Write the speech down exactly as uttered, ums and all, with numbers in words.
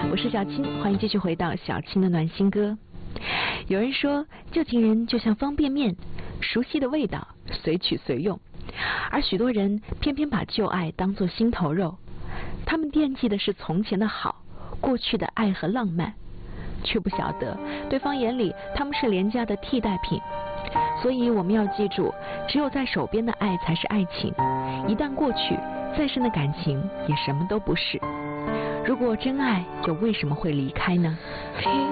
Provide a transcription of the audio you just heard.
我是小青，欢迎继续回到小青的暖心歌。有人说，旧情人就像方便面，熟悉的味道，随取随用。而许多人偏偏把旧爱当作心头肉，他们惦记的是从前的好，过去的爱和浪漫，却不晓得对方眼里他们是廉价的替代品。所以我们要记住，只有在手边的爱才是爱情，一旦过去，再深的感情也什么都不是。如果真爱，又为什么会离开呢？